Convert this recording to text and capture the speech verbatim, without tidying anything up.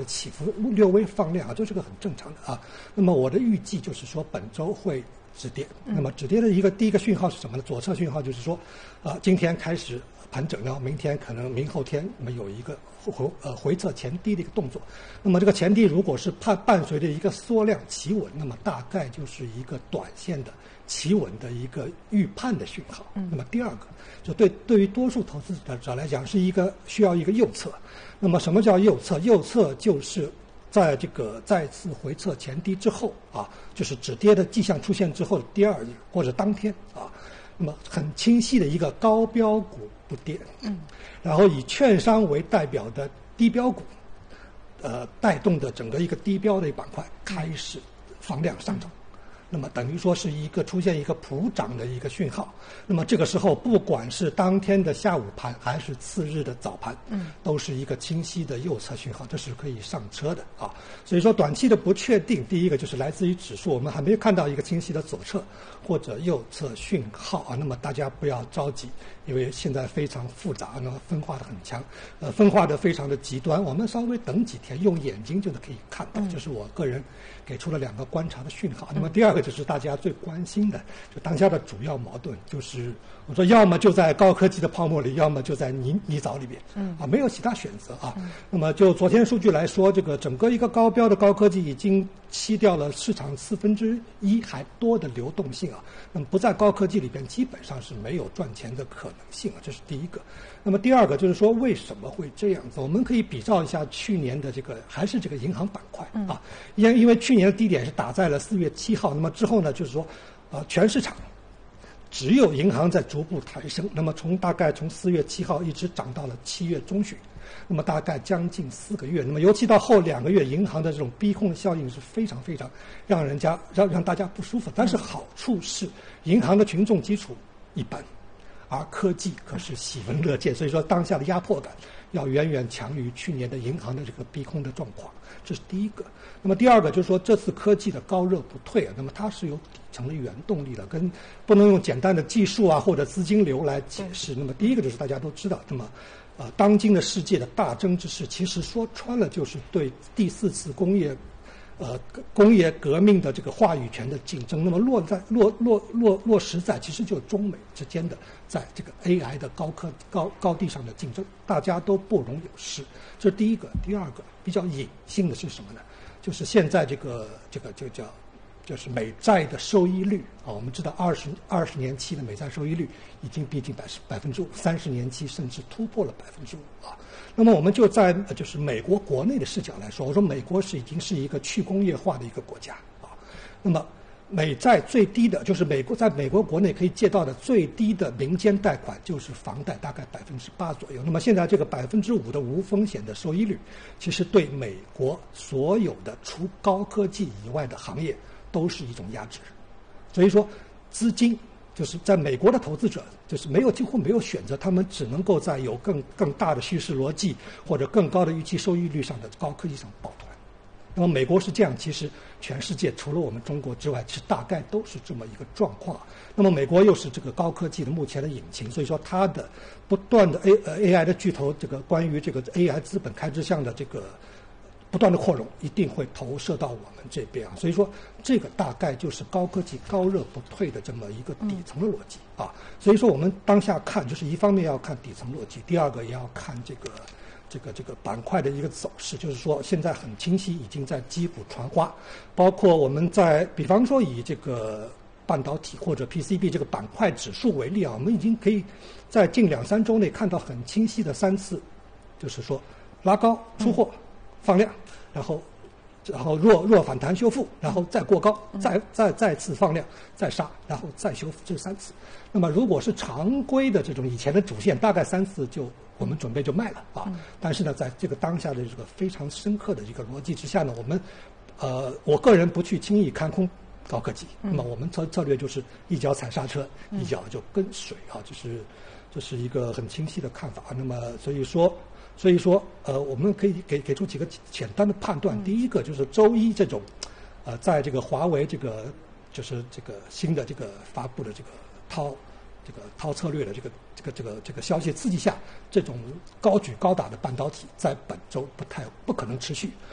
的起伏，略微放量啊，这是个很正常的啊。那么我的预计就是说本周会止跌。那么止跌的一个第一个讯号是什么呢？左侧讯号就是说，啊，今天开始盘整，然后明天可能明后天我们有一个回呃回测前低的一个动作。那么这个前低如果是伴伴随着一个缩量企稳，那么大概就是一个短线的企稳的一个预判的讯号。那么第二个，就对对于多数投资者来讲是一个需要一个右侧。那么什么叫右侧？右侧就是在这个再次回测前低之后啊，就是止跌的迹象出现之后的第二日或者当天啊，那么很清晰的一个高标股不跌，嗯，然后以券商为代表的低标股，呃，带动的整个一个低标的板块开始放量上涨。那么等于说是一个出现一个普涨的一个讯号。那么这个时候，不管是当天的下午盘还是次日的早盘，嗯，都是一个清晰的右侧讯号，这是可以上车的啊。所以说短期的不确定，第一个就是来自于指数，我们还没有看到一个清晰的左侧或者右侧讯号啊。那么大家不要着急，因为现在非常复杂，那么分化的很强，呃，分化的非常的极端。我们稍微等几天，用眼睛就可以看到，这是我个人给出了两个观察的讯号。那么第二个就是大家最关心的，就当下的主要矛盾，就是我说要么就在高科技的泡沫里，要么就在泥泥沼里边，嗯啊，没有其他选择啊。嗯、那么就昨天数据来说，这个整个一个高标的高科技已经吸掉了市场四分之一还多的流动性啊。那么不在高科技里边，基本上是没有赚钱的可能性啊，这是第一个。那么第二个就是说，为什么会这样子？我们可以比照一下去年的这个，还是这个银行板块啊，因因为去年的低点是打在了四月七号，那么之后呢，就是说，呃，全市场只有银行在逐步抬升，那么从大概从四月七号一直涨到了七月中旬，那么大概将近四个月，那么尤其到后两个月，银行的这种逼空的效应是非常非常让人家让让大家不舒服。但是好处是，银行的群众基础一般。而科技可是喜闻乐见，所以说当下的压迫感要远远强于去年的银行的这个逼空的状况，这是第一个。那么第二个就是说，这次科技的高热不退啊，那么它是有底层的原动力的，跟不能用简单的技术啊或者资金流来解释。那么第一个就是大家都知道，那么呃，当今的世界的大争之势，其实说穿了就是对第四次工业。呃，工业革命的这个话语权的竞争，那么落在落落落落实在其实就是中美之间的在这个 A I 的高科高高地上的竞争，大家都不容有失，这是第一个。第二个比较隐性的是什么呢？就是现在这个这个就叫就是美债的收益率啊，我们知道二十二十年期的美债收益率已经逼近百百分之五，三十年期甚至突破了百分之五啊。那么我们就在就是美国国内的视角来说，我说美国是已经是一个去工业化的一个国家啊。那么美债最低的就是美国在美国国内可以借到的最低的民间贷款就是房贷，大概百分之八左右。那么现在这个百分之五的无风险的收益率，其实对美国所有的除高科技以外的行业都是一种压制。所以说资金。就是在美国的投资者，就是没有几乎没有选择，他们只能够在有更更大的叙事逻辑或者更高的预期收益率上的高科技上抱团。那么美国是这样，其实全世界除了我们中国之外，其实大概都是这么一个状况。那么美国又是这个高科技的目前的引擎，所以说它的不断的 A 呃 A I 的巨头，这个关于这个 A I 资本开支项的这个。不断的扩容一定会投射到我们这边啊，所以说这个大概就是高科技高热不退的这么一个底层的逻辑啊。所以说我们当下看，就是一方面要看底层逻辑，第二个也要看这个这个这个板块的一个走势，就是说现在很清晰，已经在击鼓传花，包括我们在比方说以这个半导体或者 P C B 这个板块指数为例啊，我们已经可以在近两三周内看到很清晰的三次，就是说拉高出货。嗯放量，然后，然后弱弱反弹修复，然后再过高，再再再次放量，再杀，然后再修复，这三次。那么如果是常规的这种以前的主线，大概三次就我们准备就卖了啊。但是呢，在这个当下的这个非常深刻的一个逻辑之下呢，我们，呃，我个人不去轻易看空高科技。那么我们策策略就是一脚踩刹车，一脚就跟水啊，就是这是一个很清晰的看法。那么所以说。所以说，呃，我们可以给给出几个简单的判断。第一个就是周一这种，呃，在这个华为这个就是这个新的这个发布的这个韬这个韬策略的这个这个这个这个消息刺激下，这种高举高打的半导体在本周不太不可能持续。